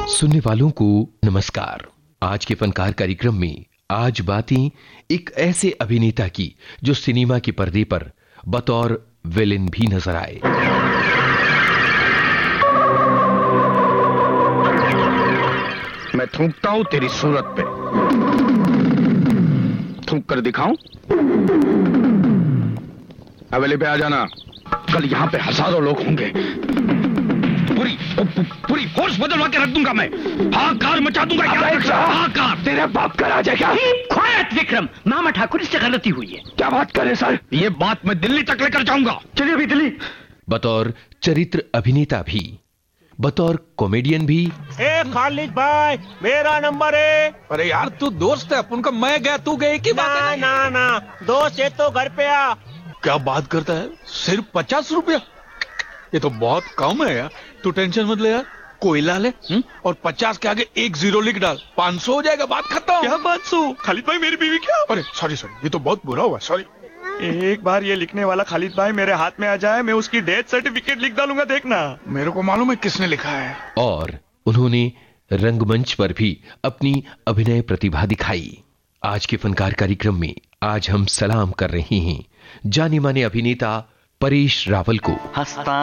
सुनने वालों को नमस्कार। आज के फनकार कार्यक्रम में आज बातें एक ऐसे अभिनेता की जो सिनेमा के पर्दे पर बतौर विलेन भी नजर आए। मैं थूकता हूं तेरी सूरत पे। थूक कर दिखाऊं? हवेली पे आ जाना, कल यहां पे हजारों लोग होंगे। पूरी फोर्स बदलवा के रख दूंगा मैं। हाहाकार मचा दूंगा। हाहाकार। तेरे बाप का राज है क्या? ख्वायत विक्रम, मामा ठाकुर इससे गलती हुई है। क्या बात करे सर? ये बात मैं दिल्ली तक लेकर जाऊंगा। चलिए अभी दिल्ली। बतौर चरित्र अभिनेता भी, बतौर कॉमेडियन भी। ए खालिद भाई, मेरा नंबर है। अरे यार तू दोस्त है अपन का, मैं गया तू गए की बात है? ना दोस्त है तो घर पे आ। क्या बात करता है? सिर्फ 50 रुपया? ये तो बहुत कम है यार। तू टेंशन मत ले यार, कोयला ले और 50 के आगे 1 0 लिख डाल, 500 हो जाएगा, बात खत्म। क्या 500? खालिद भाई मेरी बीवी क्या? अरे सॉरी ये तो बहुत बुरा हुआ, सॉरी। एक बार ये लिखने वाला खालिद भाई मेरे हाथ में आ जाए, मैं उसकी डेथ सर्टिफिकेट लिख डालूंगा, देखना। मेरे को मालूम है किसने लिखा है। और उन्होंने रंगमंच पर भी अपनी अभिनय प्रतिभा दिखाई। आज के फनकार कार्यक्रम में आज हम सलाम कर रहे हैं जाने माने अभिनेता परेश रावल को। हंसता